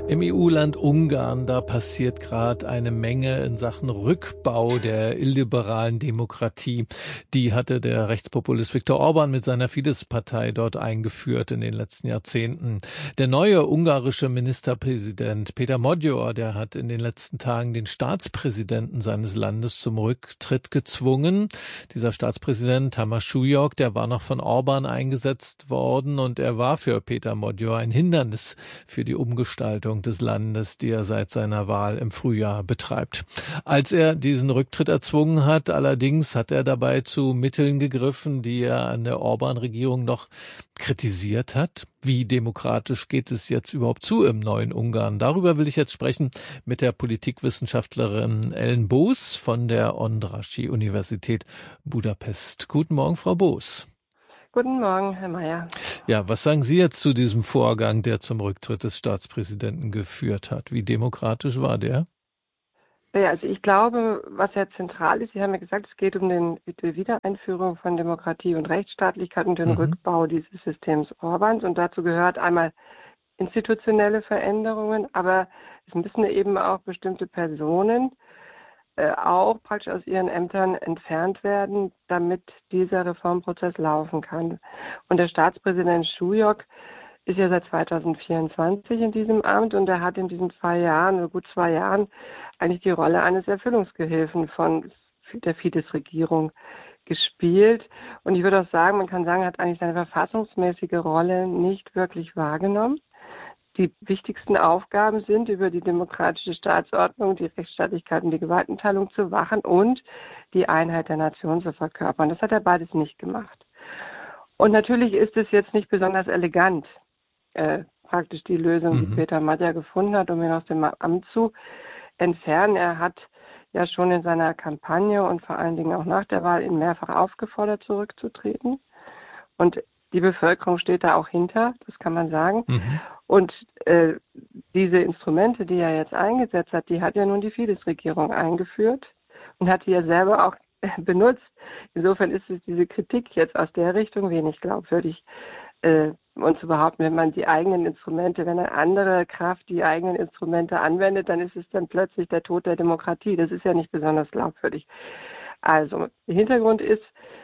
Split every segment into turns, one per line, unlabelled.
Im EU-Land Ungarn, da passiert gerade eine Menge in Sachen Rückbau der illiberalen Demokratie. Die hatte der Rechtspopulist Viktor Orban mit seiner Fidesz-Partei dort eingeführt in den letzten Jahrzehnten. Der neue ungarische Ministerpräsident Péter Magyar, der hat in den letzten Tagen den Staatspräsidenten seines Landes zum Rücktritt gezwungen. Dieser Staatspräsident Tamás Súlyog, der war noch von Orban eingesetzt worden und er war für Péter Magyar ein Hindernis für die Umgestaltung des Landes, die er seit seiner Wahl im Frühjahr betreibt. Als er diesen Rücktritt erzwungen hat, allerdings hat er dabei zu Mitteln gegriffen, die er an der Orban-Regierung noch kritisiert hat. Wie demokratisch geht es jetzt überhaupt zu im neuen Ungarn? Darüber will ich jetzt sprechen mit der Politikwissenschaftlerin Ellen Boos von der Andrássy-Universität Budapest. Guten Morgen, Frau Boos.
Guten Morgen, Herr Mayer.
Ja, was sagen Sie jetzt zu diesem Vorgang, der zum Rücktritt des Staatspräsidenten geführt hat? Wie demokratisch war der?
Ja, also ich glaube, was ja zentral ist, Sie haben ja gesagt, es geht um die Wiedereinführung von Demokratie und Rechtsstaatlichkeit und den Rückbau dieses Systems Orbans. Und dazu gehört einmal institutionelle Veränderungen, aber es müssen eben auch bestimmte Personen auch praktisch aus ihren Ämtern entfernt werden, damit dieser Reformprozess laufen kann. Und der Staatspräsident Súlyog ist ja seit 2024 in diesem Amt und er hat in diesen 2 Jahren, oder gut 2 Jahren, eigentlich die Rolle eines Erfüllungsgehilfen von der Fidesz-Regierung gespielt. Und ich würde auch sagen, man kann sagen, er hat eigentlich seine verfassungsmäßige Rolle nicht wirklich wahrgenommen. Die wichtigsten Aufgaben sind, über die demokratische Staatsordnung, die Rechtsstaatlichkeit und die Gewaltenteilung zu wachen und die Einheit der Nation zu verkörpern. Das hat er beides nicht gemacht. Und natürlich ist es jetzt nicht besonders elegant, praktisch die Lösung, die Péter Magyar gefunden hat, um ihn aus dem Amt zu entfernen. Er hat ja schon in seiner Kampagne und vor allen Dingen auch nach der Wahl ihn mehrfach aufgefordert, zurückzutreten. Und die Bevölkerung steht da auch hinter, das kann man sagen. Und diese Instrumente, die er jetzt eingesetzt hat, die hat ja nun die Fidesz-Regierung eingeführt und hat die ja selber auch benutzt. Insofern ist es diese Kritik jetzt aus der Richtung wenig glaubwürdig. Und zu behaupten, wenn man die eigenen Instrumente, wenn eine andere Kraft die eigenen Instrumente anwendet, dann ist es dann plötzlich der Tod der Demokratie. Das ist ja nicht besonders glaubwürdig. Also, der Hintergrund ist,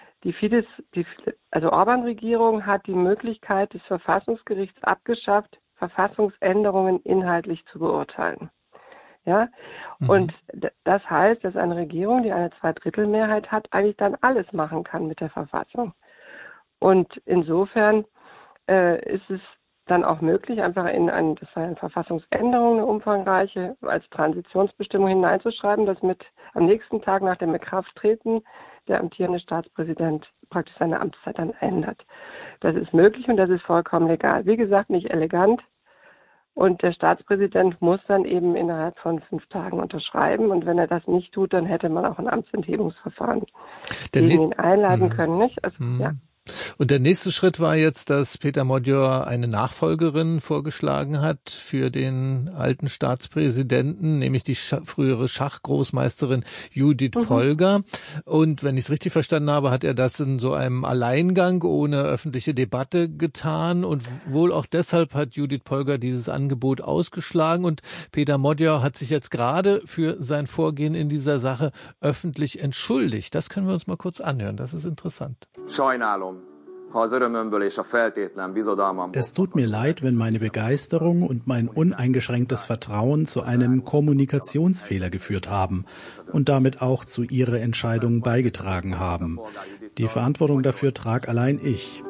also Orban-Regierung hat die Möglichkeit des Verfassungsgerichts abgeschafft, Verfassungsänderungen inhaltlich zu beurteilen. Ja? Und das heißt, dass eine Regierung, die eine Zweidrittelmehrheit hat, eigentlich dann alles machen kann mit der Verfassung. Und insofern ist es dann auch möglich, einfach das war eine Verfassungsänderung, eine umfangreiche, als Transitionsbestimmung hineinzuschreiben, dass am nächsten Tag nach dem Inkrafttreten der amtierende Staatspräsident praktisch seine Amtszeit dann ändert. Das ist möglich und das ist vollkommen legal. Wie gesagt, nicht elegant. Und der Staatspräsident muss dann eben innerhalb von 5 Tagen unterschreiben. Und wenn er das nicht tut, dann hätte man auch ein Amtsenthebungsverfahren gegen ihn einleiten können, nicht? Also, ja.
Und der nächste Schritt war jetzt, dass Péter Magyar eine Nachfolgerin vorgeschlagen hat für den alten Staatspräsidenten, nämlich die frühere Schachgroßmeisterin Judith Polgar. Und wenn ich es richtig verstanden habe, hat er das in so einem Alleingang ohne öffentliche Debatte getan. Und wohl auch deshalb hat Judith Polgar dieses Angebot ausgeschlagen. Und Péter Magyar hat sich jetzt gerade für sein Vorgehen in dieser Sache öffentlich entschuldigt. Das können wir uns mal kurz anhören. Das ist interessant.
Es tut mir leid, wenn meine Begeisterung und mein uneingeschränktes Vertrauen zu einem Kommunikationsfehler geführt haben und damit auch zu Ihrer Entscheidung beigetragen haben. Die Verantwortung dafür trage allein ich.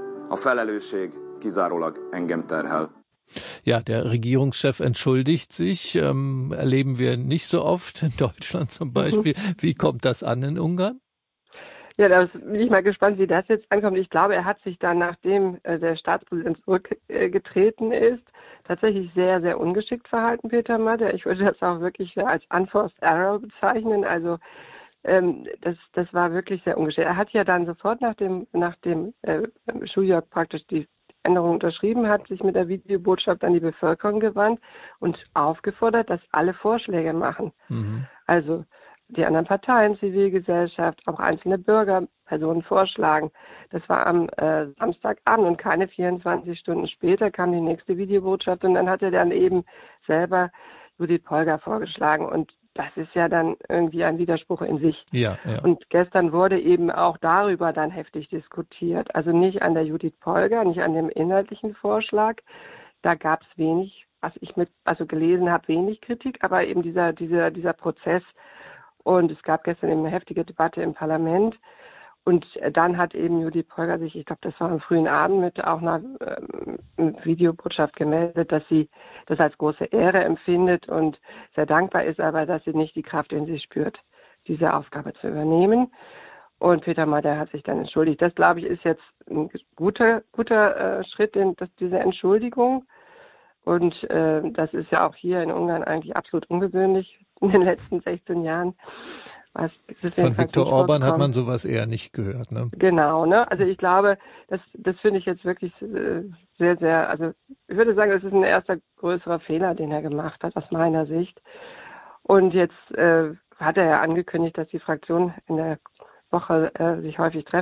Ja, der Regierungschef entschuldigt sich. Erleben wir nicht so oft in Deutschland zum Beispiel. Wie kommt das an in Ungarn?
Ja, da bin ich mal gespannt, wie das jetzt ankommt. Ich glaube, er hat sich dann, nachdem der Staatspräsident zurückgetreten ist, tatsächlich sehr, sehr ungeschickt verhalten, Péter Magyar. Ich würde das auch wirklich als unforced error bezeichnen. Also das war wirklich sehr ungeschickt. Er hat ja dann sofort, nachdem Súlyog praktisch die Änderung unterschrieben hat, sich mit der Videobotschaft an die Bevölkerung gewandt und aufgefordert, dass alle Vorschläge machen. Also die anderen Parteien, Zivilgesellschaft, auch einzelne Bürger, Personen vorschlagen. Das war am Samstagabend und keine 24 Stunden später kam die nächste Videobotschaft und dann hat er dann eben selber Judith Polgar vorgeschlagen und das ist ja dann irgendwie ein Widerspruch in sich.
Ja.
Und gestern wurde eben auch darüber dann heftig diskutiert. Also nicht an der Judith Polgar, nicht an dem inhaltlichen Vorschlag. Da gab es wenig, was ich gelesen habe, wenig Kritik, aber eben dieser Prozess. Und es gab gestern eben eine heftige Debatte im Parlament. Und dann hat eben Judith Polgar sich, ich glaube, das war am frühen Abend, mit auch einer Videobotschaft gemeldet, dass sie das als große Ehre empfindet und sehr dankbar ist, aber dass sie nicht die Kraft in sich spürt, diese Aufgabe zu übernehmen. Und Peter Mader hat sich dann entschuldigt. Das, glaube ich, ist jetzt ein guter Schritt, diese Entschuldigung. Und das ist ja auch hier in Ungarn eigentlich absolut ungewöhnlich in den letzten 16 Jahren.
Von Viktor Orban hat man sowas eher nicht gehört, ne?
Genau, ne? Also ich glaube, das finde ich jetzt wirklich sehr, sehr, also ich würde sagen, das ist ein erster größerer Fehler, den er gemacht hat, aus meiner Sicht. Und jetzt hat er ja angekündigt, dass die Fraktion in der Woche sich häufig treffen